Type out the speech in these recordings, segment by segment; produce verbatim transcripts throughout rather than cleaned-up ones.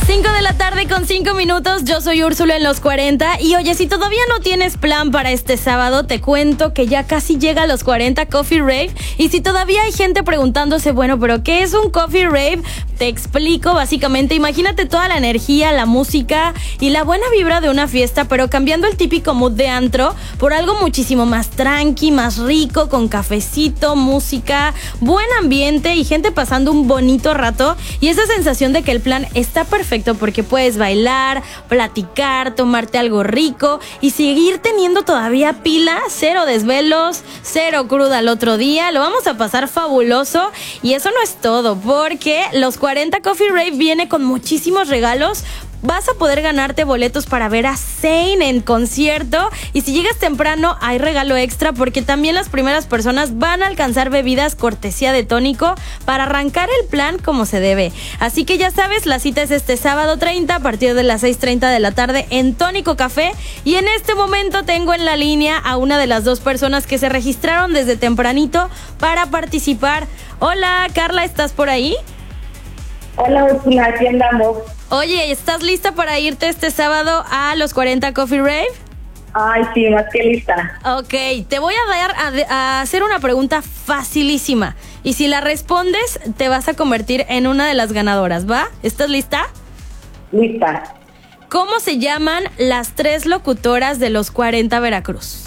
cinco de la tarde con cinco minutos, yo soy Úrsula en los cuarenta. Y oye, si todavía no tienes plan para este sábado, te cuento que ya casi llega a los cuarenta Coffee Rave. Y si todavía hay gente preguntándose, bueno, ¿pero qué es un Coffee Rave? Te explico básicamente. Imagínate toda la energía, la música y la buena vibra de una fiesta, pero cambiando el típico mood de antro por algo muchísimo más tranqui, más rico, con cafecito, música, buen ambiente y gente pasando un bonito rato. Y esa sensación de que el plan está perfecto porque puedes bailar, platicar, tomarte algo rico y seguir teniendo todavía pila, cero desvelos, cero cruda al otro día. Lo vamos a pasar fabuloso. Y eso no es todo, porque los cuarenta Coffee Rave viene con muchísimos regalos. Vas a poder ganarte boletos para ver a Zayn en concierto. Y si llegas temprano, hay regalo extra porque también las primeras personas van a alcanzar bebidas cortesía de Tónico para arrancar el plan como se debe. Así que ya sabes, la cita es este sábado treinta a partir de las seis treinta de la tarde en Tónico Café. Y en este momento tengo en la línea a una de las dos personas que se registraron desde tempranito para participar. Hola, Carla, ¿estás por ahí? Hola, Úrsula, aquí andamos. Oye, ¿estás lista para irte este sábado a los cuarenta Coffee Rave? Ay, sí, más que lista. Ok, te voy a dar a, a hacer una pregunta facilísima. Y si la respondes, te vas a convertir en una de las ganadoras, ¿va? ¿Estás lista? Lista. ¿Cómo se llaman las tres locutoras de los cuarenta Veracruz?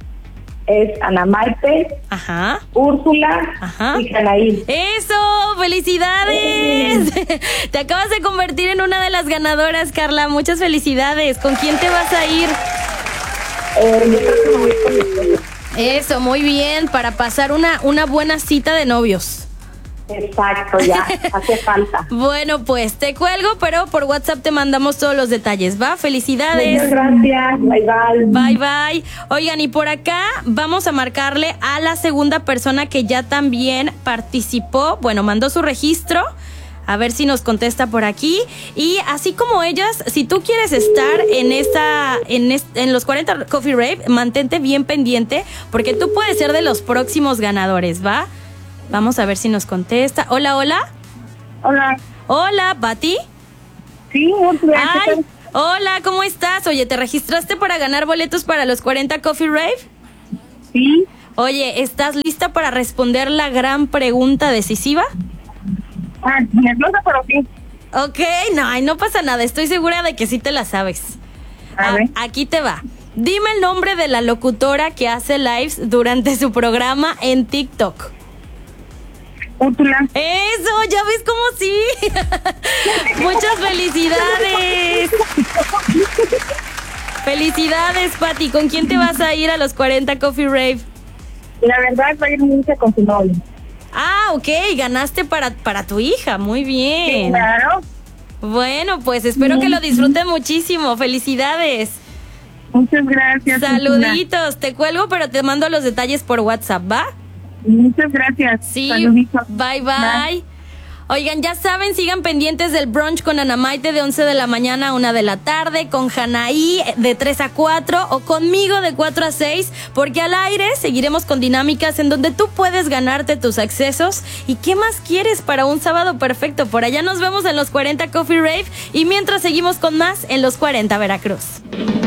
Es Ana Maite, Ajá. Úrsula Ajá. y Janaí. ¡Eso! ¡Felicidades! Sí. Te acabas de convertir en una de las ganadoras, Carla. Muchas felicidades. ¿Con quién te vas a ir? Eh, yo creo que me voy con mi esposo. Eso, muy bien. Para pasar una, una buena cita de novios. Exacto, ya, hace falta. Bueno, pues te cuelgo, pero por WhatsApp te mandamos todos los detalles, ¿va? ¡Felicidades! Muchas gracias, bye bye. Bye, bye. Oigan, y por acá vamos a marcarle a la segunda persona que ya también participó, bueno, mandó su registro. A ver si nos contesta por aquí. Y así como ellas, si tú quieres estar en esta, en, est- en los cuarenta Coffee Rave, mantente bien pendiente, porque tú puedes ser de los próximos ganadores, ¿va? Vamos a ver si nos contesta. Hola, hola. Hola. Hola, ¿Pati? Sí, Úrsula. ¿qué Ay, tal? hola, ¿cómo estás? Oye, ¿te registraste para ganar boletos para los cuarenta Coffee Rave? Sí. Oye, ¿estás lista para responder la gran pregunta decisiva? Ah, nerviosa, pero sí. Ok, no, ay, no pasa nada. Estoy segura de que sí te la sabes. A Ah, ver. aquí te va. Dime el nombre de la locutora que hace lives durante su programa en TikTok. Úrsula. Eso, ya ves cómo sí. Muchas felicidades. Felicidades, Pati. ¿Con quién te vas a ir a los cuarenta Coffee Rave? La verdad, va a ir mucho con su novio. Ah, ok, ganaste para, para tu hija. Muy bien. Sí, claro. Bueno, pues espero que lo disfruten muchísimo. Felicidades. Muchas gracias. Saluditos. Te cuelgo, pero te mando los detalles por WhatsApp, ¿va? Úrsula. Muchas gracias. Sí. Saluditos. Bye, bye. Bye. Oigan, ya saben, sigan pendientes del brunch con Ana Maite de once de la mañana a una de la tarde, con Janaí de tres a cuatro o conmigo de cuatro a seis, porque al aire seguiremos con dinámicas en donde tú puedes ganarte tus accesos. ¿Y qué más quieres para un sábado perfecto? Por allá nos vemos en los cuarenta Coffee Rave y mientras seguimos con más en los cuarenta Veracruz.